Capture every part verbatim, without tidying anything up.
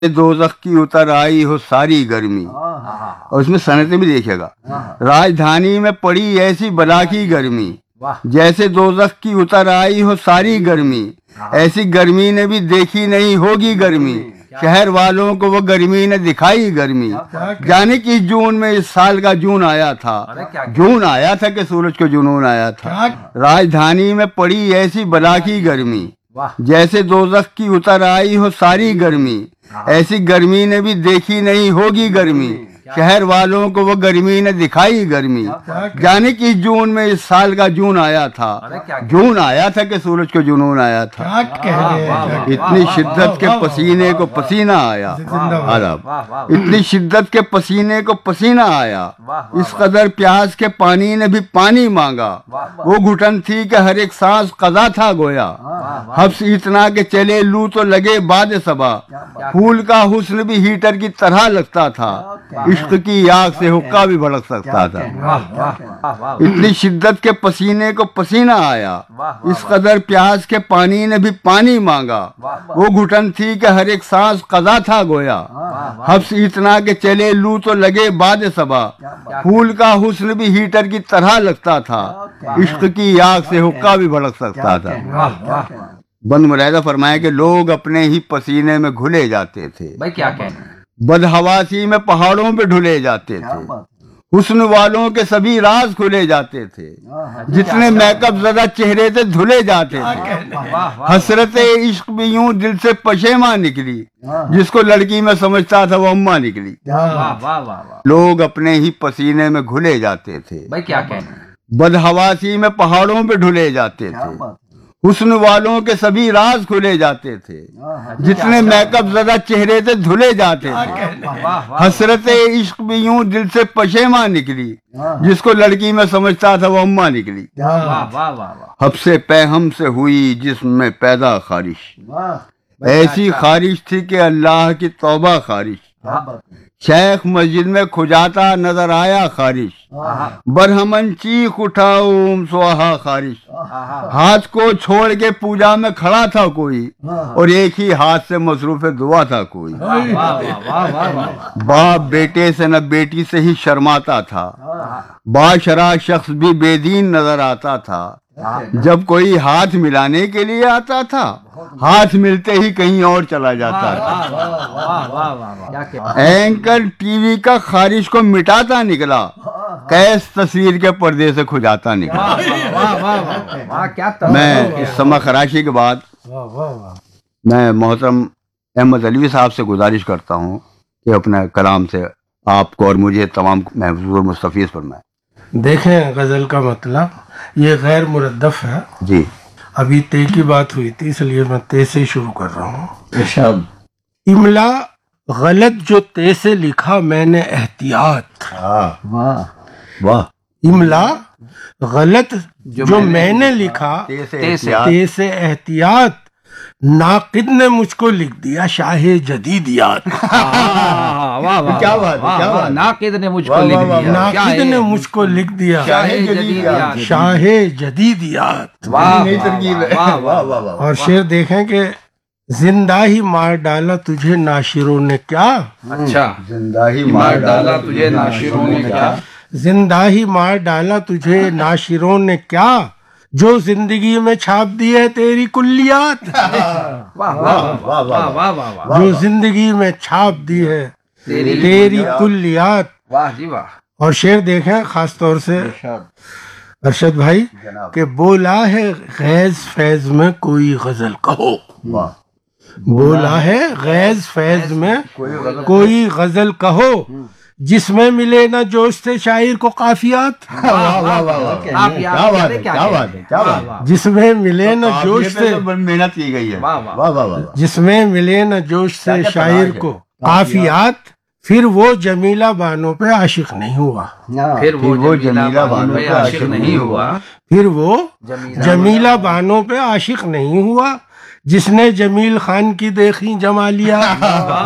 دوزخ کی اتر آئی ہو ساری گرمی، اور اس میں صنعتیں بھی دیکھے گا، راجدھانی میں پڑی ایسی بلا کی گرمی، جیسے دوزخ کی اتر آئی ہو ساری گرمی، ایسی گرمی نے بھی دیکھی نہیں ہوگی گرمی، شہر والوں کو وہ گرمی نے دکھائی گرمی، جانے کی جون میں اس سال کا جون آیا تھا، جون آیا تھا کہ سورج کو جنون آیا تھا، راجدھانی میں پڑی ایسی بلا کی گرمی، جیسے دوزخ کی اتر آئی ہو ساری گرمی، ایسی گرمی نے بھی دیکھی نہیں ہوگی گرمی، شہر والوں کو وہ گرمی نے دکھائی گرمی، جانے کی جون میں اس سال کا جون آیا تھا، جون آیا تھا کہ سورج کو جنون آیا تھا، اتنی شدت کے پسینے کو پسینہ آیا، اتنی شدت کے پسینے کو پسینہ آیا، اس قدر پیاس کے پانی نے بھی پانی مانگا، وہ گھٹن تھی کہ ہر ایک سانس قضا تھا گویا، حبس اتنا کہ چلے لو تو لگے باد صبا، پھول کا حسن بھی ہیٹر کی طرح لگتا تھا، عشق کی آگ سے حقہ بھی بھڑک سکتا تھا، اتنی شدت کے پسینے کو پسینہ آیا، اس قدر پیاس کے پانی نے بھی پانی مانگا، وہ گھٹن تھی کہ ہر ایک سانس قضا تھا گویا، حبس اتنا کہ چلے لو تو لگے باد صبا، پھول کا حسن بھی ہیٹر کی طرح لگتا تھا، عشق کی آگ سے حقہ بھی بھڑک سکتا تھا۔ بند ملاحظہ فرمایا کہ لوگ اپنے ہی پسینے میں گھلے جاتے تھے، کیا کہنا، بدحواسی میں پہاڑوں پہ ڈھلے جاتے تھے، حسن والوں کے سبھی راز کھلے جاتے تھے، جتنے میک اپ زدہ چہرے تھے دھلے جاتے تھے، حسرت عشق بھی یوں دل سے پشیماں نکلی، جس کو لڑکی میں سمجھتا تھا وہ اماں نکلی، لوگ اپنے ہی پسینے میں گھلے جاتے تھے، کیا کہنا، بدحواسی میں پہاڑوں پہ ڈھلے جاتے تھے، حسن والوں کے سبھی راز کھلے جاتے تھے، جتنے میک اپ زدہ چہرے تھے دھلے جاتے تھے، حسرت عشق بھی یوں دل سے پشیماں نکلی، جس کو لڑکی میں سمجھتا تھا وہ اماں نکلی، حبس پیہم سے ہوئی جسم میں پیدا خارش، ایسی خارش تھی کہ اللہ کی توبہ خارش، شیخ مسجد میں کھجاتا نظر آیا خارش، برہمن چیخ اٹھا اوم سواہا خارش، ہاتھ کو چھوڑ کے پوجا میں کھڑا تھا کوئی، اور ایک ہی ہاتھ سے مصروف دعا تھا کوئی، باپ بیٹے سے نہ بیٹی سے ہی شرماتا تھا، باشرا شخص بھی بے دین نظر آتا تھا، جب کوئی ہاتھ ملانے کے لیے آتا تھا ہاتھ ملتے ہی کہیں اور چلا جاتا تھا، اینکر ٹی وی کا خارش کو مٹاتا نکلا، کیس تصویر کے پردے سے کھجاتا نکلا۔ میں اس سما خراشی کے بعد میں محترم احمد علوی صاحب سے گزارش کرتا ہوں کہ اپنے کلام سے آپ کو اور مجھے تمام محفوظ مستفیض فرمائیں۔ دیکھیں غزل کا مطلب یہ غیر مردف ہے، جی ابھی تے کی بات ہوئی تھی اس لیے میں تے سے شروع کر رہا ہوں۔ ارشاد۔ املا غلط جو تے سے لکھا میں نے احتیاط، واہ واہ، املا غلط جو میں نے لکھا تے سے احتیاط، ناقد نے مجھ کو لکھ دیا شاہ جدیدیات، کیا بات ہے، کیا بات، ناقد نے مجھ کو لکھ دیا، ناقد نے مجھ کو لکھ دیا شاہ جدیدیات۔ اور شعر دیکھیں کہ زندہ ہی مار ڈالا تجھے ناشروں نے کیا، اچھا، زندہ ہی مار ڈالا تجھے ناشروں نے کیا، زندہ ہی مار ڈالا تجھے ناشروں نے کیا، جو زندگی میں چھاپ دی ہے تیری کلیات، جو زندگی میں چھاپ دی ہے تیری کلیات۔ واہ جی واہ۔ اور شعر دیکھیں خاص طور سے ارشد بھائی کہ بولا ہے غیظ فیض میں کوئی غزل کہو، بولا ہے غیظ فیض میں کوئی غزل کہو، جس میں ملے نہ جوش سے شاعر کو قافیات، جس میں ملے نہ جوش سے محنت کی گئی ہے، جس میں ملے نہ جوش سے شاعر کو قافیات، پھر وہ جمیلہ بانوں پہ عاشق نہیں ہوا، پھر وہ جمیلہ بانوں پہ عاشق نہیں ہوا، پھر وہ جمیلہ بانوں پہ عاشق نہیں ہوا، جس نے جمیل خان کی دیکھی جمالیات،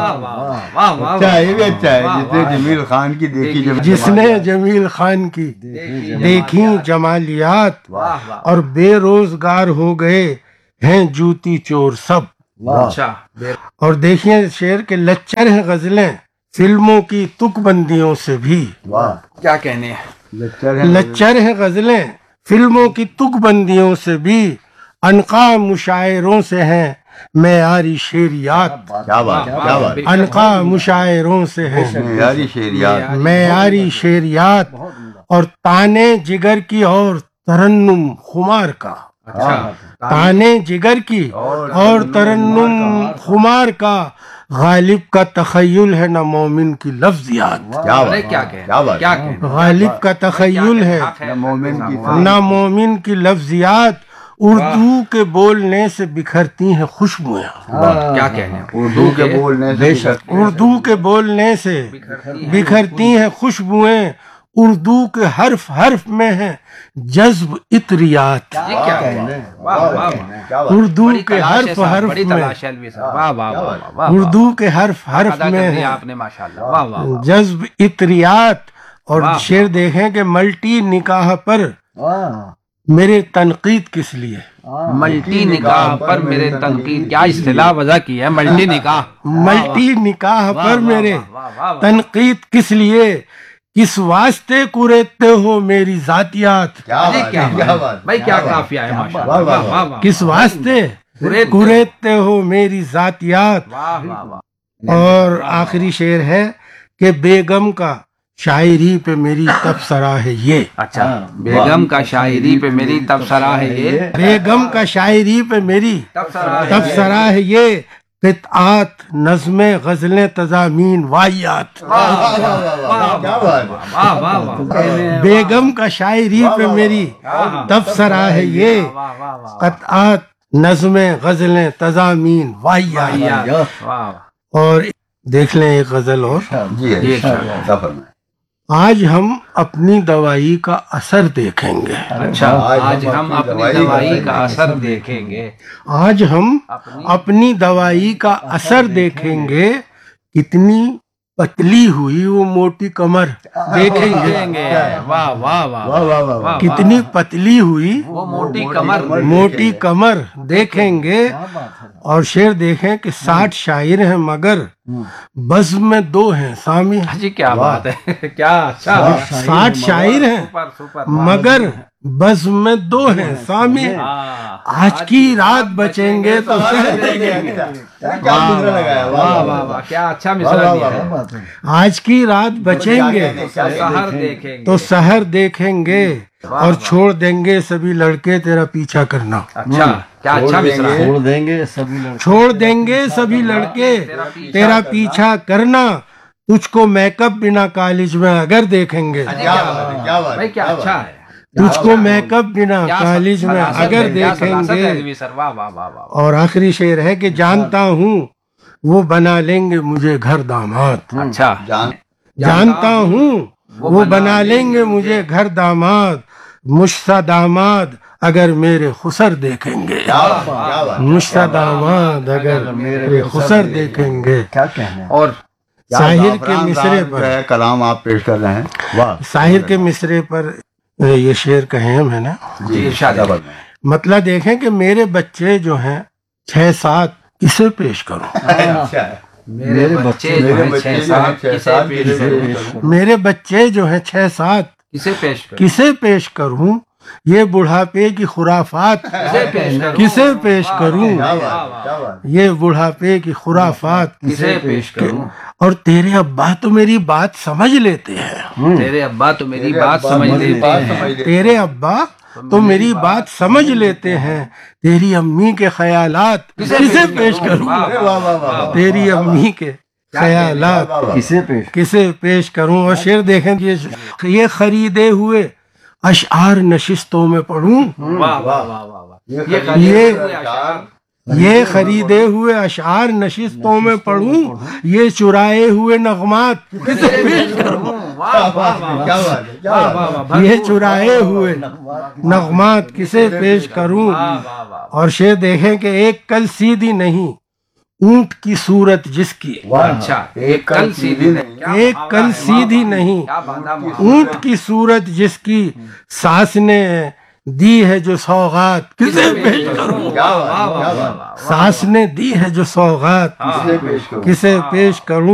جمیل خان کی دیکھی جس نے جمیل خان کی دیکھی جمالیات، اور بے روزگار ہو گئے ہیں جوتی چور سب، اچھا اور دیکھیے شعر کے لچر ہیں غزلیں فلموں کی تک بندیوں سے بھی. کیا کہنے ہیں. لچر ہیں غزلیں فلموں کی تک بندیوں سے بھی انقا مشاعروں سے ہیں معیاری شعریات. کیا بات کیا بات. انقا مشاعروں سے ہیں معیاری شعریات. معیاری شعریات اور تانے جگر کی اور ترنم خمار کا. تانے جگر کی اور ترنم خمار کا غالب کا تخیل ہے نہ مومن کی لفظیات. کیا بات کیا کہہ کیا کہہ غالب کا تخیل ہے مومن کی نہ مومن کی لفظیات. اردو کے بولنے سے بکھرتی ہیں خوشبوئیں. کیا کہنے. اردو کے بولنے سے اردو کے بولنے سے بکھرتی ہیں خوشبوئیں. اردو کے حرف حرف میں ہیں جذب عطریات. اردو کے حرف حرف میں اردو کے حرف حرف میں ہیں جذب عطریات. اور شعر دیکھیں کہ ملٹی نکاح پر میرے تنقید کس لیے. ملٹی نکاح پر میرے تنقید. کیا اصطلاح وضع کی ہے ملٹی نکاح. ملٹی نکاح پر میرے تنقید کس لیے کس واسطے کریتے ہو میری ذاتیات. بھائی کیا قافیہ ہے ماشاءاللہ. کس واسطے کریتے ہو میری ذاتیات. اور آخری شعر ہے کہ بیگم کا شاعری پہ میری تبصرہ ہے یہ. اچھا بیگم کا شاعری پہ میری تبصرہ ہے یہ. بیگم کا شاعری پہ میری تبصرہ ہے یہ. قطعات نظمیں غزلیں تضامین واحیات. بیگم کا شاعری پہ میری تبصرہ ہے یہ. قطعات نظمیں غزلیں تضامین واحیات. اور دیکھ لیں ایک غزل اور. جی آج ہم اپنی دوائی کا اثر دیکھیں گے. اچھا آج ہم اپنی دوائی کا اثر دیکھیں گے. آج ہم اپنی دوائی کا اثر دیکھیں گے. کتنی پتلی ہوئی وہ موٹی کمر دیکھیں گے. واہ واہ واہ. کتنی پتلی ہوئی وہ موٹی کمر موٹی کمر دیکھیں گے. اور شعر دیکھیں کہ ساٹھ شاعر ہیں مگر بزم میں دو ہیں سامی. جی کیا بات ہے. کیا اچھا. ساٹھ شاعر ہیں مگر بزم میں دو ہیں سامی. آج کی رات بچیں گے تو سحر دیکھیں گے. واہ واہ واہ کیا اچھا مصرع دیا ہے. آج کی رات بچیں گے سحر دیکھیں گے تو سحر دیکھیں گے. اور چھوڑ دیں گے سبھی لڑکے تیرا پیچھا کرنا. اچھا کیا اچھا مصرع ہے. چھوڑ دیں گے سبھی لڑکے چھوڑ دیں گے سبھی لڑکے تیرا پیچھا کرنا. تجھ کو میک اپ بنا کالج میں اگر دیکھیں گے. بھائی کیا اچھا ہے. تجھ کو میک اپ بنا کالج میں اگر دیکھیں گے. اور آخری شعر ہے کہ جانتا ہوں وہ بنا لیں گے مجھے گھر داماد. اچھا جانتا ہوں وہ بنا لیں گے مجھے گھر داماد. مشتہ داماد اگر میرے خسر دیکھیں گے. مشتہ داماد اگر میرے خسر دیکھیں گے. کیا کہنا ہے. اور ساحر کے مصرے پر کلام آپ پیش کر رہے ہیں. واہ. ساحر کے مصرے پر یہ شعر کہیں میں نے. جی ارشاد. مطلب دیکھیں کہ میرے بچے جو ہیں چھ سات کسے پیش کروں. میرے بچے جو ہیں چھ سات کسے پیش کروں. میرے بچے جو ہیں چھ سات کسے پیش کروں. کسے پیش کروں. یہ بڑھاپے کی خرافات کسے پیش کروں. یہ بڑھاپے کی خرافات کسے پیش کروں. اور تیرے ابا تو میری بات سمجھ لیتے ہیں. تیرے ابا تو میری بات سمجھ لیتے ہیں. تیرے ابا تو میری بات سمجھ لیتے ہیں. تیری امی کے خیالات کسے پیش کروں. تیری امی کے خیالات کسے پیش کسے پیش کروں. اور شعر دیکھیں یہ خریدے ہوئے اشعار نشستوں میں پڑھوں. یہ یہ خریدے ہوئے اشعار نشستوں میں پڑھوں. یہ چرائے ہوئے نغمات کسے پیش کروں. یہ چرائے ہوئے نغمات کسے پیش کروں. اور شعر دیکھیں کہ ایک کل سیدھی نہیں اونٹ کی صورت جس کی. اچھا ایک کل سیدھی نہیں ایک کل سیدھی نہیں اونٹ کی صورت جس کی. ساس نے دی ہے جو سوغات کسے پیش کروں، ساس نے دی ہے جو سوغات کسے پیش کروں